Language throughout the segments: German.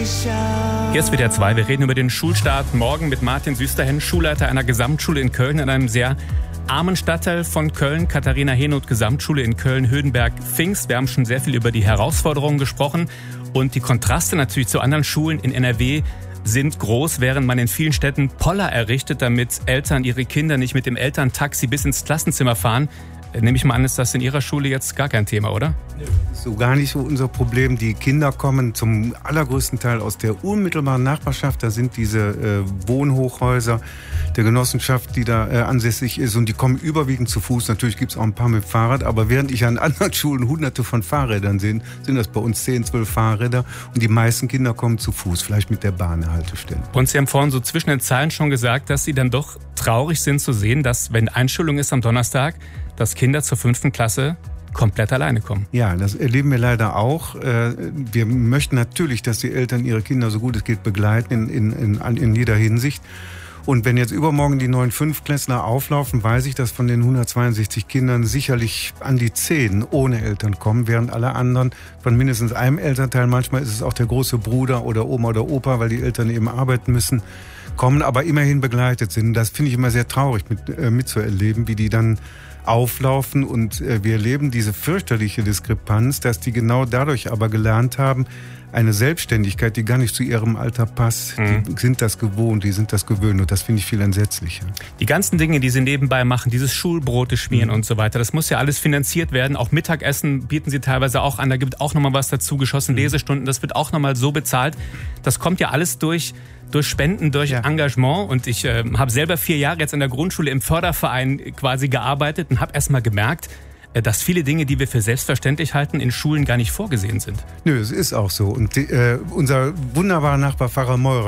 Hier ist WDR 2. Wir reden über den Schulstart morgen mit Martin Süsterhen, Schulleiter einer Gesamtschule in Köln, in einem sehr armen Stadtteil von Köln, Katharina Henoth Gesamtschule in Köln-Höhenberg-Pfingst. Wir haben schon sehr viel über die Herausforderungen gesprochen und die Kontraste natürlich zu anderen Schulen in NRW sind groß, während man in vielen Städten Poller errichtet, damit Eltern ihre Kinder nicht mit dem Elterntaxi bis ins Klassenzimmer fahren. Nehme ich mal an, ist das in Ihrer Schule jetzt gar kein Thema, oder? So gar nicht so unser Problem. Die Kinder kommen zum allergrößten Teil aus der unmittelbaren Nachbarschaft. Da sind diese Wohnhochhäuser der Genossenschaft, die da ansässig ist. Und die kommen überwiegend zu Fuß. Natürlich gibt es auch ein paar mit Fahrrad. Aber während ich an anderen Schulen hunderte von Fahrrädern sehe, sind das bei uns 10, 12 Fahrräder. Und die meisten Kinder kommen zu Fuß, vielleicht mit der Bahnhaltestelle. Und Sie haben vorhin so zwischen den Zeilen schon gesagt, dass Sie dann doch traurig sind zu sehen, dass, wenn Einschulung ist am Donnerstag, dass Kinder zur 5. Klasse komplett alleine kommen. Ja, das erleben wir leider auch. Wir möchten natürlich, dass die Eltern ihre Kinder so gut es geht begleiten in jeder Hinsicht. Und wenn jetzt übermorgen die neuen 5-Klässler auflaufen, weiß ich, dass von den 162 Kindern sicherlich an die 10 ohne Eltern kommen, während alle anderen von mindestens einem Elternteil, manchmal ist es auch der große Bruder oder Oma oder Opa, weil die Eltern eben arbeiten müssen, kommen, aber immerhin begleitet sind. Das finde ich immer sehr traurig mitzuerleben, wie die dann auflaufen, und wir erleben diese fürchterliche Diskrepanz, dass die genau dadurch aber gelernt haben, eine Selbstständigkeit, die gar nicht zu ihrem Alter passt. Die sind das gewohnt, die sind das gewöhnt, und das finde ich viel entsetzlicher. Die ganzen Dinge, die Sie nebenbei machen, dieses Schulbrote schmieren und so weiter, das muss ja alles finanziert werden. Auch Mittagessen bieten Sie teilweise auch an, da gibt auch nochmal was dazu, geschossen Lesestunden, das wird auch nochmal so bezahlt. Das kommt ja alles durch Spenden, durch Engagement, und ich habe selber 4 Jahre jetzt in der Grundschule im Förderverein quasi gearbeitet und habe erst mal gemerkt, dass viele Dinge, die wir für selbstverständlich halten, in Schulen gar nicht vorgesehen sind. Nö, es ist auch so. Und unser wunderbarer Nachbar Pfarrer Meurer,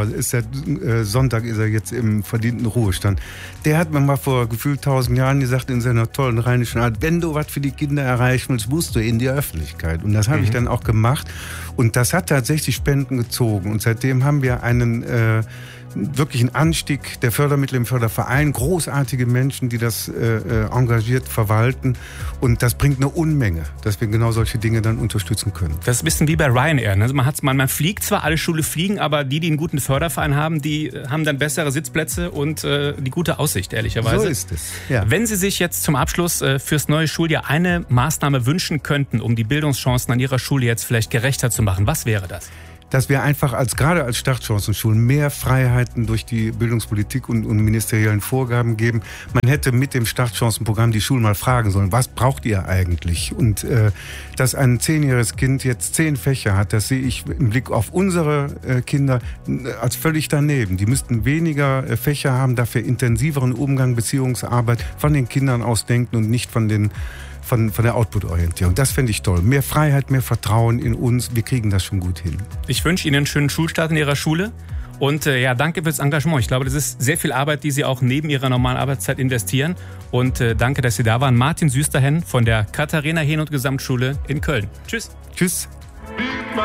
Sonntag ist er jetzt im verdienten Ruhestand. Der hat mir mal vor gefühlt 1000 Jahren gesagt, in seiner tollen rheinischen Art, wenn du was für die Kinder erreichen willst, musst du in die Öffentlichkeit. Und das habe ich dann auch gemacht. Und das hat tatsächlich Spenden gezogen. Und seitdem haben wir einen wirklichen Anstieg der Fördermittel im Förderverein, großartige Menschen, die das engagiert verwalten, und das bringt eine Unmenge, dass wir genau solche Dinge dann unterstützen können. Das ist ein bisschen wie bei Ryanair. Also man fliegt zwar, alle Schule fliegen, aber die einen guten Förderverein haben, die haben dann bessere Sitzplätze und die gute Aussicht, ehrlicherweise. So ist es, ja. Wenn Sie sich jetzt zum Abschluss fürs neue Schuljahr eine Maßnahme wünschen könnten, um die Bildungschancen an Ihrer Schule jetzt vielleicht gerechter zu machen, was wäre das? Dass wir einfach gerade als Startchancenschulen mehr Freiheiten durch die Bildungspolitik und ministeriellen Vorgaben geben. Man hätte mit dem Startchancenprogramm die Schulen mal fragen sollen, was braucht ihr eigentlich? Und dass ein 10-jähriges Kind jetzt 10 Fächer hat, das sehe ich im Blick auf unsere Kinder als völlig daneben. Die müssten weniger Fächer haben, dafür intensiveren Umgang, Beziehungsarbeit von den Kindern aus denken und nicht von der Output-Orientierung. Das fände ich toll. Mehr Freiheit, mehr Vertrauen in uns. Wir kriegen das schon gut hin. Ich wünsche Ihnen einen schönen Schulstart in Ihrer Schule. Und danke fürs Engagement. Ich glaube, das ist sehr viel Arbeit, die Sie auch neben Ihrer normalen Arbeitszeit investieren. Und danke, dass Sie da waren. Martin Süsterhen von der Katharina Henoth Gesamtschule in Köln. Tschüss. Tschüss.